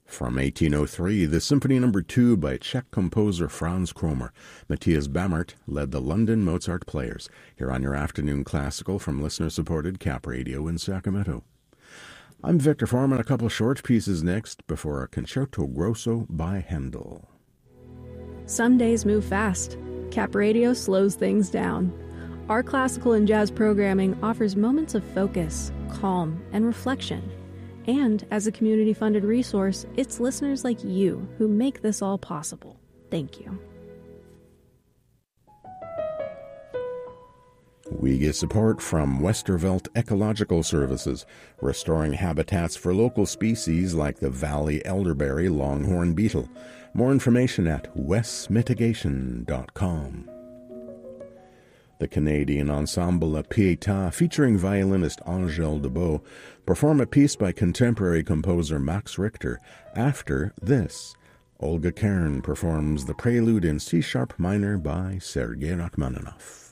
From 1803, the Symphony No. 2 by Czech composer Franz Kromer. Matthias Bammert led the London Mozart Players, here on your afternoon classical from listener-supported Cap Radio in Sacramento. I'm Victor Foreman. A couple short pieces next before a Concerto Grosso by Handel. Some days move fast. Cap Radio slows things down. Our classical and jazz programming offers moments of focus, calm, and reflection. And as a community-funded resource, it's listeners like you who make this all possible. Thank you. We get support from Westervelt Ecological Services, restoring habitats for local species like the valley elderberry longhorn beetle. More information at wesmitigation.com. The Canadian ensemble La Pietà, featuring violinist Angèle Debeau, perform a piece by contemporary composer Max Richter. After this, Olga Kern performs the prelude in C-sharp minor by Sergei Rachmaninoff.